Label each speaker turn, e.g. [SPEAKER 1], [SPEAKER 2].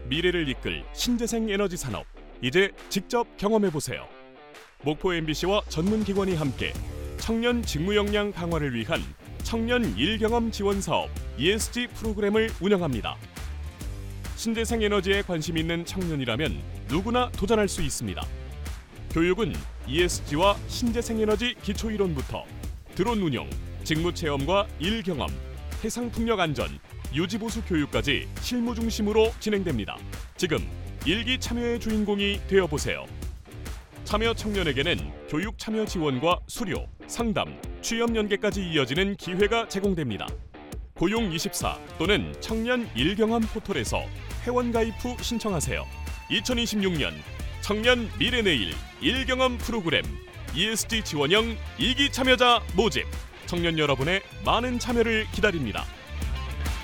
[SPEAKER 1] 미래를 이끌 신재생 에너지 산업, 이제 직접 경험해보세요. 목포 MBC와 전문기관이 함께 청년 직무 역량 강화를 위한 청년 일경험 지원 사업 ESG 프로그램을 운영합니다. 신재생 에너지에 관심 있는 청년이라면 누구나 도전할 수 있습니다. 교육은 ESG와 신재생 에너지 기초이론부터 드론 운용, 직무 체험과 일 경험, 해상 풍력 안전, 유지보수 교육까지 실무 중심으로 진행됩니다. 지금 일기 참여의 주인공이 되어보세요. 참여 청년에게는 교육 참여 지원과 수료, 상담, 취업 연계까지 이어지는 기회가 제공됩니다. 고용24 또는 청년 일경험 포털에서 회원 가입 후 신청하세요. 2026년 청년 미래내일 일경험 프로그램 ESG 지원형 2기 참여자 모집. 청년 여러분의 많은 참여를 기다립니다.